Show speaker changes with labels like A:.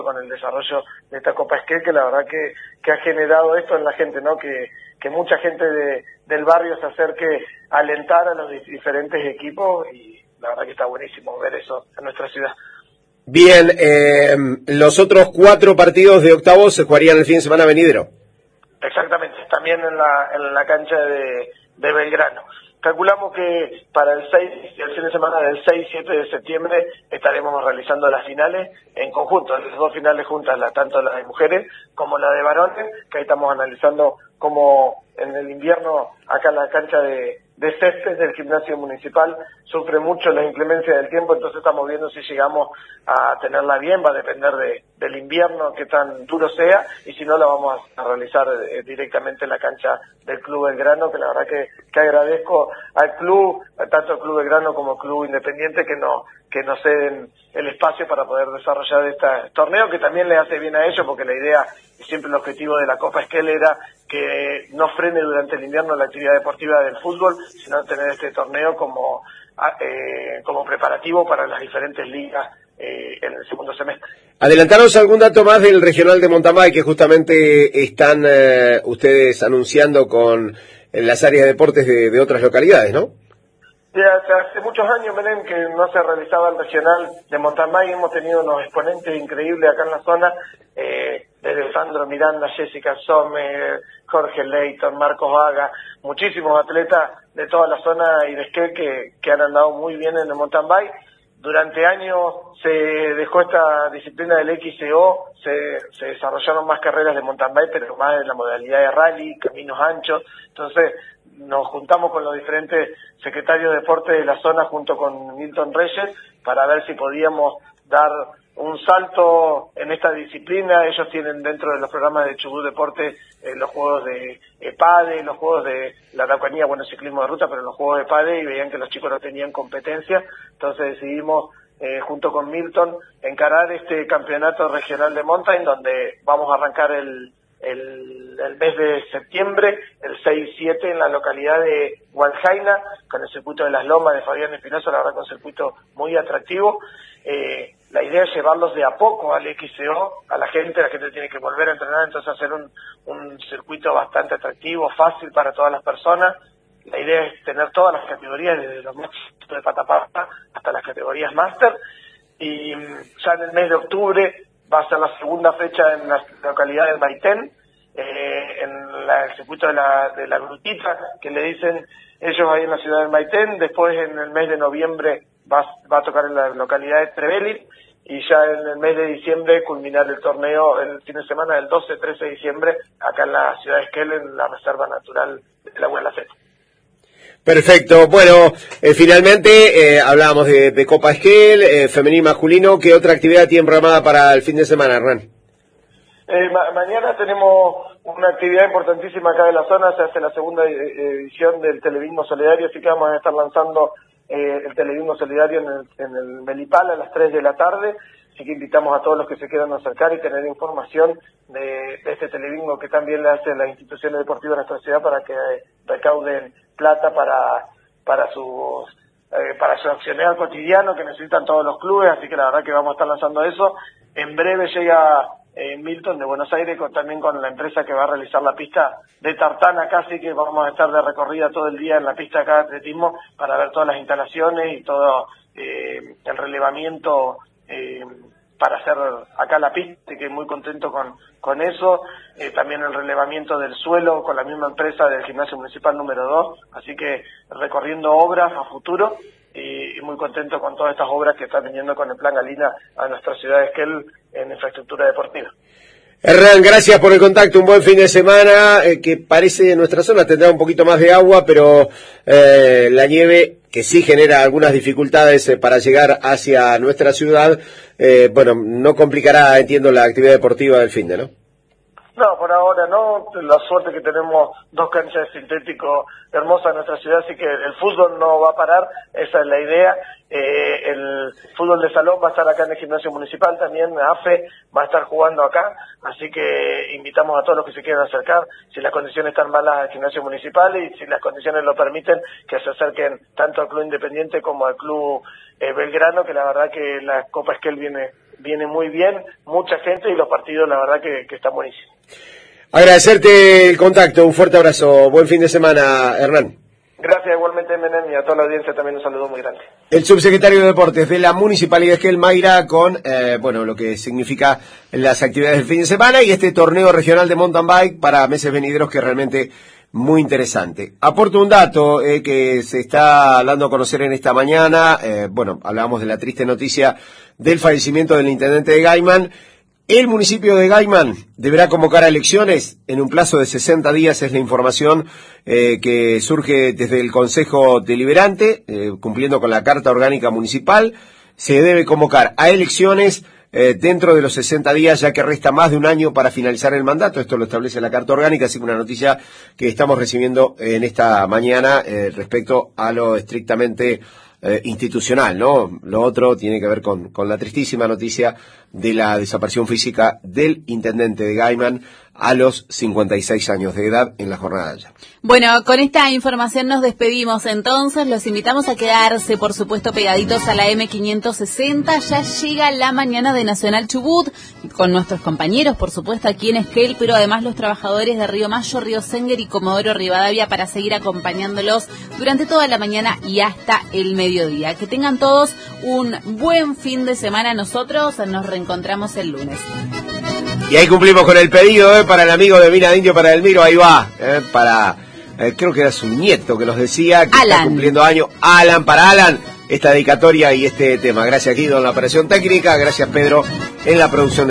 A: con el desarrollo de esta Copa Esquel, que la verdad que ha generado esto en la gente, ¿no? Que mucha gente del barrio se acerque a alentar a los diferentes equipos, y la verdad que está buenísimo ver eso en nuestra ciudad.
B: Bien, los otros 4 partidos de octavos se jugarían el fin de semana venidero.
A: Exactamente, también en la cancha de Belgrano. Calculamos que para el fin de semana del 6-7 de septiembre estaremos realizando las finales en conjunto, las 2 finales juntas, tanto la de mujeres como la de varones, que ahí estamos analizando cómo en el invierno acá en la cancha de césped del gimnasio municipal sufre mucho las inclemencias del tiempo, entonces estamos viendo si llegamos a tenerla bien, va a depender del invierno, que tan duro sea, y si no la vamos a realizar directamente en la cancha del Club Belgrano, que la verdad que agradezco al club, tanto al Club Belgrano como al Club Independiente, que nos ceden el espacio para poder desarrollar este torneo, que también le hace bien a ellos, porque la idea y siempre el objetivo de la Copa Esquel era que no frene durante el invierno la actividad deportiva del fútbol, sino tener este torneo como preparativo para las diferentes ligas en el segundo semestre.
B: Adelantaros algún dato más del regional de mountain bike que justamente están ustedes anunciando con las áreas de deportes de otras localidades, ¿no?
A: Hace muchos años, Belén, que no se realizaba el regional de mountain bike. Hemos tenido unos exponentes increíbles acá en la zona, desde Sandro Miranda, Jessica Sommer, Jorge Leighton, Marcos Vaga, muchísimos atletas de toda la zona y de Esquel que han andado muy bien en el mountain bike. Durante años se dejó esta disciplina del XCO, se desarrollaron más carreras de mountain bike, pero más en la modalidad de rally, caminos anchos. Entonces nos juntamos con los diferentes secretarios de deporte de la zona junto con Milton Reyes para ver si podíamos dar un salto en esta disciplina. Ellos tienen dentro de los programas de Chubut Deporte los juegos de PADE, los juegos de la Araucanía, bueno, ciclismo de ruta, pero los juegos de PADE, y veían que los chicos no tenían competencia, entonces decidimos junto con Milton encarar este campeonato regional de mountain, donde vamos a arrancar el mes de septiembre, el 6-7, en la localidad de Hualjaina, con el circuito de las Lomas de Fabián Espinosa, la verdad que un circuito muy atractivo. La idea es llevarlos de a poco al XCO, la gente tiene que volver a entrenar, entonces hacer un circuito bastante atractivo, fácil para todas las personas. La idea es tener todas las categorías, desde los más de patapata hasta las categorías máster, y ya en el mes de octubre va a ser la segunda fecha en la localidad del Maitén, en el circuito de la Grutita, que le dicen ellos ahí en la ciudad del Maitén. Después en el mes de noviembre va a tocar en la localidad de Trevelin, y ya en el mes de diciembre culminar el torneo el fin de semana del 12-13 de diciembre acá en la ciudad de Esquel, en la Reserva Natural de la Huelaceta.
B: Perfecto. Bueno, finalmente hablábamos de Copa Esquel, femenino y masculino. ¿Qué otra actividad tienen programada para el fin de semana, Hernán?
A: Mañana tenemos una actividad importantísima acá de la zona. Se hace la segunda edición del Telebismo Solidario, así que vamos a estar lanzando el Telebismo Solidario en el Melipal a las 3 de la tarde. Así que invitamos a todos los que se quieran acercar y tener información de este telebismo que también le hacen las instituciones deportivas de nuestra ciudad, para que recauden plata para su accionar cotidiano que necesitan todos los clubes. Así que la verdad que vamos a estar lanzando eso. En breve llega Milton de Buenos Aires también con la empresa que va a realizar la pista de tartana acá, así que vamos a estar de recorrida todo el día en la pista acá de atletismo para ver todas las instalaciones y todo el relevamiento para hacer acá la pista, así que muy contento con eso. También el relevamiento del suelo con la misma empresa del Gimnasio Municipal número 2, así que recorriendo obras a futuro, y muy contento con todas estas obras que están viniendo con el Plan Galina a nuestra ciudad de Esquel en infraestructura deportiva.
B: Hernán, gracias por el contacto, un buen fin de semana, que parece en nuestra zona tendrá un poquito más de agua, pero la nieve, que sí genera algunas dificultades para llegar hacia nuestra ciudad, bueno, no complicará, entiendo, la actividad deportiva del fin de, ¿no?
A: No, por ahora no. La suerte que tenemos 2 canchas de sintético hermosas en nuestra ciudad, así que el fútbol no va a parar, esa es la idea. El fútbol de salón va a estar acá en el gimnasio municipal también, AFE va a estar jugando acá, así que invitamos a todos los que se quieran acercar, si las condiciones están malas, al gimnasio municipal, y si las condiciones lo permiten, que se acerquen tanto al Club Independiente como al Club Belgrano, que la verdad que la Copa Esquel viene viene muy bien, mucha gente y los partidos la verdad que están buenísimos.
B: Agradecerte el contacto, un fuerte abrazo, buen fin de semana, Hernán.
A: Gracias igualmente, Menem, y a toda la audiencia también un saludo muy grande.
B: El subsecretario de Deportes de la Municipalidad de Esquel, Mayra, con lo que significa las actividades del fin de semana y este torneo regional de mountain bike para meses venideros que es realmente muy interesante. Aporto un dato que se está dando a conocer en esta mañana. Hablábamos de la triste noticia del fallecimiento del intendente de Gaiman. El municipio de Gaiman deberá convocar a elecciones en un plazo de 60 días, es la información que surge desde el Consejo Deliberante, cumpliendo con la Carta Orgánica Municipal. Se debe convocar a elecciones dentro de los 60 días, ya que resta más de un año para finalizar el mandato. Esto lo establece la Carta Orgánica, así que una noticia que estamos recibiendo en esta mañana respecto a lo estrictamente institucional, ¿no? Lo otro tiene que ver con la tristísima noticia de la desaparición física del intendente de Gaiman a los 56 años de edad en la jornada de ayer.
C: Bueno, con esta información nos despedimos entonces, los invitamos a quedarse, por supuesto, pegaditos a la M560, ya llega la mañana de Nacional Chubut, con nuestros compañeros, por supuesto, aquí en Esquel, pero además los trabajadores de Río Mayo, Río Senguer y Comodoro Rivadavia para seguir acompañándolos durante toda la mañana y hasta el mediodía. Que tengan todos un buen fin de semana, nosotros nos reencontramos el lunes.
B: Y ahí cumplimos con el pedido para el amigo de Mina de Indio, para Elmiro, ahí va, creo que era su nieto que nos decía, que
C: Alan.
B: Está cumpliendo años, para Alan, esta dedicatoria y este tema. Gracias Guido en la operación técnica, gracias Pedro en la producción de